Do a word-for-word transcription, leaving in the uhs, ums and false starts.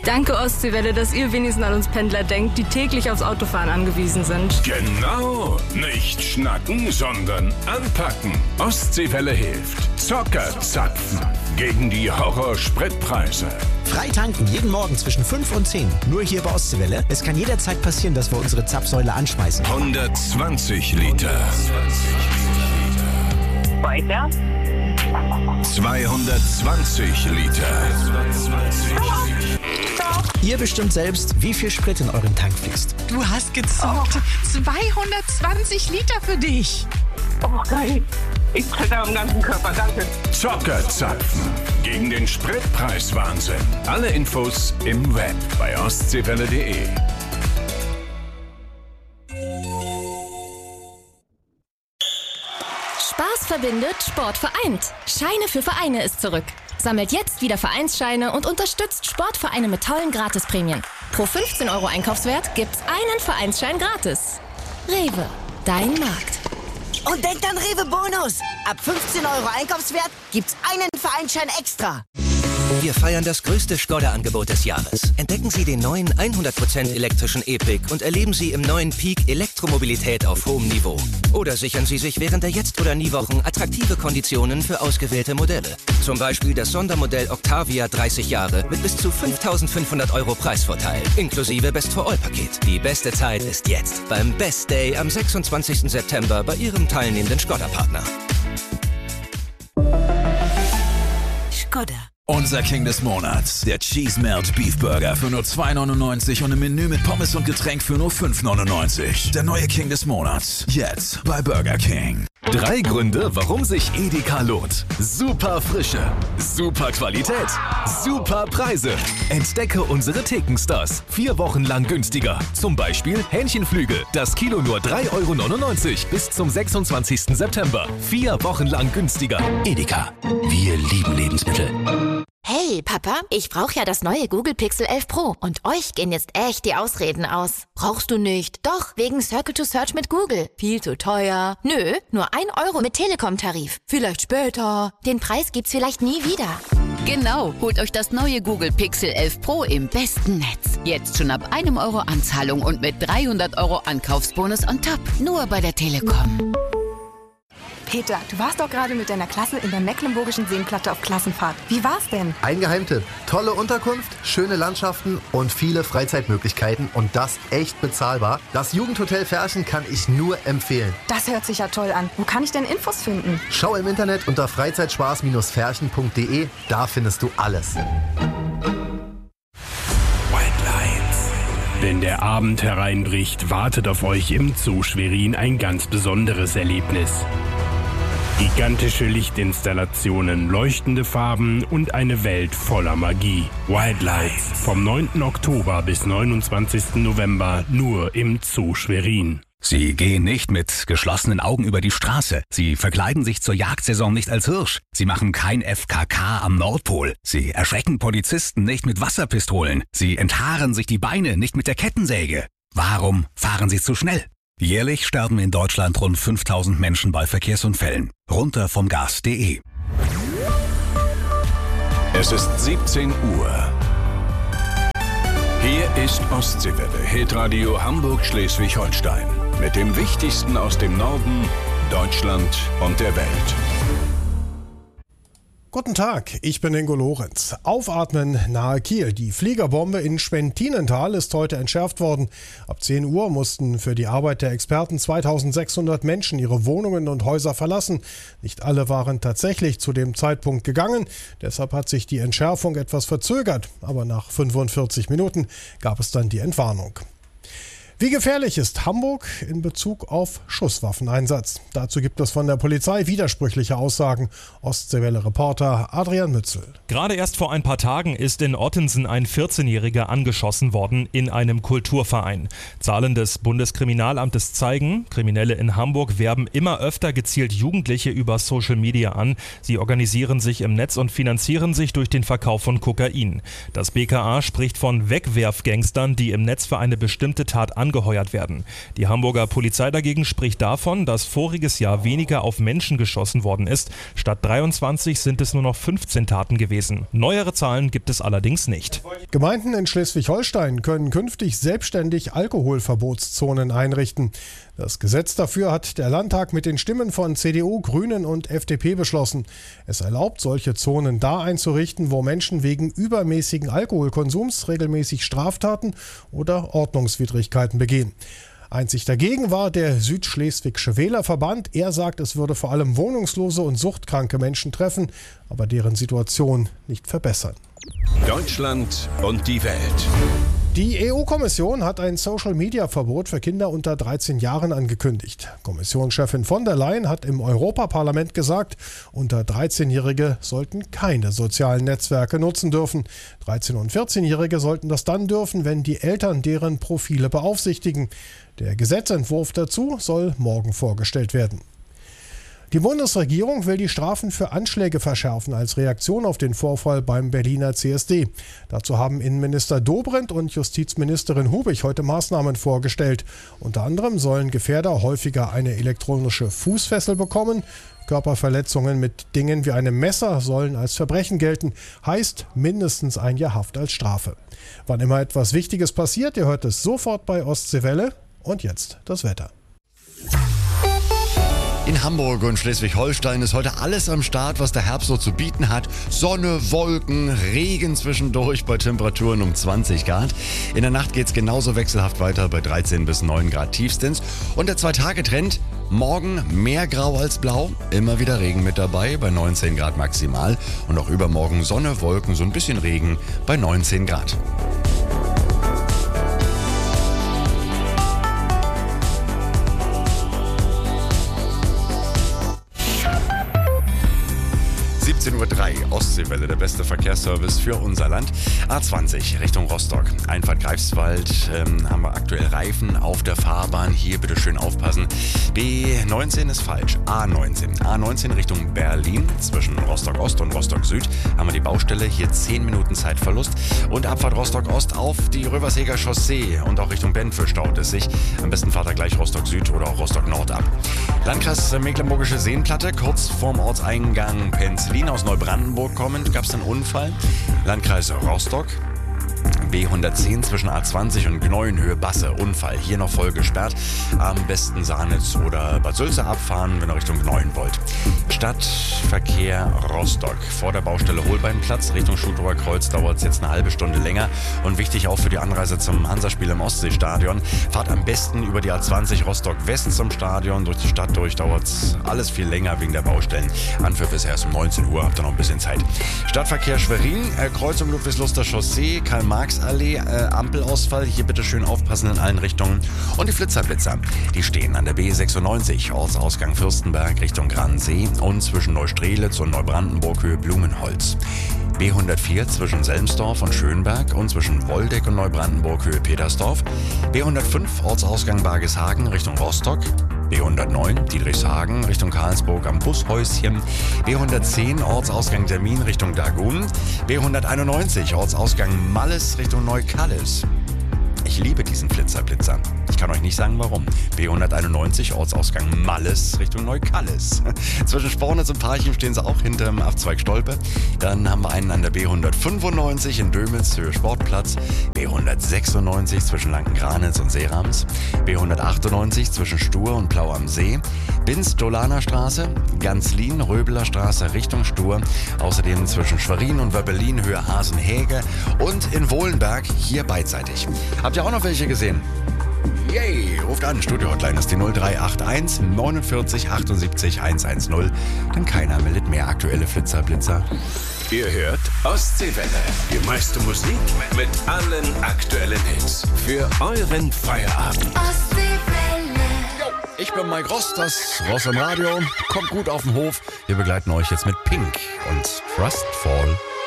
Danke Ostseewelle, dass ihr wenigstens an uns Pendler denkt, die täglich aufs Autofahren angewiesen sind. Genau, nicht schnacken, sondern anpacken. Ostseewelle hilft. Zocker zapfen gegen die Horror-Spritpreise. Freitanken jeden Morgen zwischen fünf und zehn. Nur hier bei Ostseewelle. Es kann jederzeit passieren, dass wir unsere Zapfsäule anschmeißen. hundertzwanzig Liter. Weiter. zweihundertzwanzig Liter. Ihr bestimmt selbst, wie viel Sprit in euren Tank fließt. Du hast gezockt. zweihundertzwanzig Liter für dich. Oh, geil. Ich zitter am ganzen Körper, danke. Zocker zapfen gegen den Spritpreiswahnsinn. Alle Infos im Web bei ostseewelle punkt de. Spaß verbindet, Sport vereint. Scheine für Vereine ist zurück. Sammelt jetzt wieder Vereinsscheine und unterstützt Sportvereine mit tollen Gratisprämien. Pro fünfzehn Euro Einkaufswert gibt's einen Vereinsschein gratis. Rewe, dein Markt. Und denkt an Rewe Bonus. Ab fünfzehn Euro Einkaufswert gibt's einen Vereinsschein extra. Wir feiern das größte Skoda-Angebot des Jahres. Entdecken Sie den neuen hundert Prozent elektrischen E-Pick und erleben Sie im neuen Peak Elektromobilität auf hohem Niveau. Oder sichern Sie sich während der Jetzt- oder Nie-Wochen attraktive Konditionen für ausgewählte Modelle. Zum Beispiel das Sondermodell Octavia dreißig Jahre mit bis zu fünftausendfünfhundert Euro Preisvorteil, inklusive Best-for-All-Paket. Die beste Zeit ist jetzt beim Best Day am sechsundzwanzigsten September bei Ihrem teilnehmenden Skoda-Partner. Skoda. Unser King des Monats, der Cheese Melt Beef Burger für nur zwei neunundneunzig und ein Menü mit Pommes und Getränk für nur fünf neunundneunzig. Der neue King des Monats, jetzt bei Burger King. Drei Gründe, warum sich Edeka lohnt. Super Frische, super Qualität, super Preise. Entdecke unsere Thekenstars. Vier Wochen lang günstiger. Zum Beispiel Hähnchenflügel. Das Kilo nur drei Euro neunundneunzig bis zum sechsundzwanzigsten September. Vier Wochen lang günstiger. Edeka. Wir lieben Lebensmittel. Hey, Papa, ich brauche ja das neue Google Pixel elf Pro und euch gehen jetzt echt die Ausreden aus. Brauchst du nicht? Doch, wegen Circle to Search mit Google. Viel zu teuer. Nö, nur ein Euro mit Telekom-Tarif. Vielleicht später. Den Preis gibt's vielleicht nie wieder. Genau, holt euch das neue Google Pixel elf Pro im besten Netz. Jetzt schon ab einem Euro Anzahlung und mit dreihundert Euro Ankaufsbonus on top. Nur bei der Telekom. Peter, du warst doch gerade mit deiner Klasse in der Mecklenburgischen Seenplatte auf Klassenfahrt. Wie war's denn? Ein Geheimtipp. Tolle Unterkunft, schöne Landschaften und viele Freizeitmöglichkeiten und das echt bezahlbar. Das Jugendhotel Ferchen kann ich nur empfehlen. Das hört sich ja toll an. Wo kann ich denn Infos finden? Schau im Internet unter freizeitspaß ferchen punkt de. Da findest du alles. Wenn der Abend hereinbricht, wartet auf euch im Zoo Schwerin ein ganz besonderes Erlebnis. Gigantische Lichtinstallationen, leuchtende Farben und eine Welt voller Magie. Wildlights vom neunten Oktober bis neunundzwanzigsten November nur im Zoo Schwerin. Sie gehen nicht mit geschlossenen Augen über die Straße. Sie verkleiden sich zur Jagdsaison nicht als Hirsch. Sie machen kein F K K am Nordpol. Sie erschrecken Polizisten nicht mit Wasserpistolen. Sie enthaaren sich die Beine nicht mit der Kettensäge. Warum fahren Sie zu schnell? Jährlich sterben in Deutschland rund fünftausend Menschen bei Verkehrsunfällen. Runter vom Gas punkt de. Es ist siebzehn Uhr. Hier ist Ostseewelle, Hitradio Hamburg-Schleswig-Holstein. Mit dem Wichtigsten aus dem Norden, Deutschland und der Welt. Guten Tag, ich bin Ingo Lorenz. Aufatmen nahe Kiel. Die Fliegerbombe in Schwentinental ist heute entschärft worden. Ab zehn Uhr mussten für die Arbeit der Experten zweitausendsechshundert Menschen ihre Wohnungen und Häuser verlassen. Nicht alle waren tatsächlich zu dem Zeitpunkt gegangen. Deshalb hat sich die Entschärfung etwas verzögert. Aber nach fünfundvierzig Minuten gab es dann die Entwarnung. Wie gefährlich ist Hamburg in Bezug auf Schusswaffeneinsatz? Dazu gibt es von der Polizei widersprüchliche Aussagen. Ostseewelle-Reporter Adrian Mützel. Gerade erst vor ein paar Tagen ist in Ottensen ein vierzehnjähriger angeschossen worden in einem Kulturverein. Zahlen des Bundeskriminalamtes zeigen, Kriminelle in Hamburg werben immer öfter gezielt Jugendliche über Social Media an. Sie organisieren sich im Netz und finanzieren sich durch den Verkauf von Kokain. Das B K A spricht von Wegwerfgangstern, die im Netz für eine bestimmte Tat angeheuert werden. Die Hamburger Polizei dagegen spricht davon, dass voriges Jahr weniger auf Menschen geschossen worden ist. Statt dreiundzwanzig sind es nur noch fünfzehn Taten gewesen. Neuere Zahlen gibt es allerdings nicht. Gemeinden in Schleswig-Holstein können künftig selbstständig Alkoholverbotszonen einrichten. Das Gesetz dafür hat der Landtag mit den Stimmen von C D U, Grünen und F D P beschlossen. Es erlaubt, solche Zonen da einzurichten, wo Menschen wegen übermäßigen Alkoholkonsums regelmäßig Straftaten oder Ordnungswidrigkeiten begehen. Einzig dagegen war der Südschleswigsche Wählerverband. Er sagt, es würde vor allem wohnungslose und suchtkranke Menschen treffen, aber deren Situation nicht verbessern. Deutschland und die Welt. Die E U-Kommission hat ein Social-Media-Verbot für Kinder unter dreizehn Jahren angekündigt. Kommissionschefin von der Leyen hat im Europaparlament gesagt, unter dreizehnjährige sollten keine sozialen Netzwerke nutzen dürfen. dreizehn- und vierzehnjährige sollten das dann dürfen, wenn die Eltern deren Profile beaufsichtigen. Der Gesetzentwurf dazu soll morgen vorgestellt werden. Die Bundesregierung will die Strafen für Anschläge verschärfen als Reaktion auf den Vorfall beim Berliner C S D. Dazu haben Innenminister Dobrindt und Justizministerin Hubig heute Maßnahmen vorgestellt. Unter anderem sollen Gefährder häufiger eine elektronische Fußfessel bekommen. Körperverletzungen mit Dingen wie einem Messer sollen als Verbrechen gelten. Heißt mindestens ein Jahr Haft als Strafe. Wann immer etwas Wichtiges passiert, ihr hört es sofort bei Ostseewelle. Und jetzt das Wetter. In Hamburg und Schleswig-Holstein ist heute alles am Start, was der Herbst so zu bieten hat. Sonne, Wolken, Regen zwischendurch bei Temperaturen um zwanzig Grad. In der Nacht geht es genauso wechselhaft weiter bei dreizehn bis neun Grad tiefstens. Und der Zwei-Tage-Trend, morgen mehr Grau als Blau, immer wieder Regen mit dabei bei neunzehn Grad maximal. Und auch übermorgen Sonne, Wolken, so ein bisschen Regen bei neunzehn Grad. siebzehn Uhr drei, Ostseewelle, der beste Verkehrsservice für unser Land. A zwanzig Richtung Rostock, Einfahrt Greifswald, ähm, haben wir aktuell Reifen auf der Fahrbahn. Hier bitte schön aufpassen. B neunzehn ist falsch, A neunzehn. A neunzehn Richtung Berlin, zwischen Rostock Ost und Rostock Süd haben wir die Baustelle. Hier zehn Minuten Zeitverlust. Und Abfahrt Rostock Ost auf die Röversheger Chaussee und auch Richtung Benfö staut es sich. Am besten fahrt er gleich Rostock Süd oder auch Rostock Nord ab. Landkreis Mecklenburgische Seenplatte, kurz vorm Ortseingang Penzlin. Aus Neubrandenburg kommend gab es einen Unfall. Landkreis Rostock, B hundertzehn zwischen A zwanzig und Gneuenhöhe Basse, Unfall. Hier noch voll gesperrt. Am besten Sahnitz oder Bad Sülze abfahren, wenn ihr Richtung Gneuen wollt. Stadtverkehr Rostock. Vor der Baustelle Holbeinplatz Richtung Schutower Kreuz dauert es jetzt eine halbe Stunde länger. Und wichtig auch für die Anreise zum Hansaspiel im Ostseestadion. Fahrt am besten über die A zwanzig Rostock West zum Stadion. Durch die Stadt durch dauert es alles viel länger wegen der Baustellen. Anpfiff ist erst um neunzehn Uhr, habt ihr noch ein bisschen Zeit. Stadtverkehr Schwerin, äh, Kreuzung Ludwigsluster Chaussee, Karl-Marx-Allee, äh, Ampelausfall. Hier bitte schön aufpassen in allen Richtungen. Und die Flitzerblitzer, die stehen an der B sechsundneunzig, Ortsausgang Fürstenberg Richtung Gransee und zwischen Neustrelitz und Neubrandenburg Höhe Blumenholz. B hundertvier zwischen Selmsdorf und Schönberg und zwischen Woldeck und Neubrandenburg Höhe Petersdorf. B hundertfünf Ortsausgang Bargishagen Richtung Rostock. B hundertneun Diedrichshagen Richtung Karlsburg am Bushäuschen. B hundertzehn Ortsausgang Termin Richtung Dagun. B hunderteinundneunzig Ortsausgang Malles Richtung Neukallis. Ich liebe diesen Flitzerblitzer. Ich kann euch nicht sagen, warum. B hunderteinundneunzig, Ortsausgang Malles Richtung Neukallis. Zwischen Spornitz und Parchim stehen sie auch hinterm Abzweig Stolpe. Dann haben wir einen an der B hundertfünfundneunzig in Dömitz, Höhe Sportplatz. B hundertsechsundneunzig zwischen Lanken-Granitz und Seerams. B hundertachtundneunzig zwischen Stur und Plau am See. Binz-Dolaner Straße, Ganzlin, Röbeler Straße Richtung Stur. Außerdem zwischen Schwerin und Wöbbelin, Höhe Hasenhäge. Und in Wohlenberg, hier beidseitig. Habt ihr auch noch welche gesehen? Yay! Ruft an, Studio-Hotline ist die null drei acht eins neunundvierzig achtundsiebzig hundertzehn. Denn keiner meldet mehr aktuelle Flitzer-Blitzer. Ihr hört Ostseewelle. Die meiste Musik mit allen aktuellen Hits. Für euren Feierabend. Ostseewelle. Ich bin Mike Ross, das Ross im Radio. Kommt gut auf den Hof. Wir begleiten euch jetzt mit Pink und Trustfall.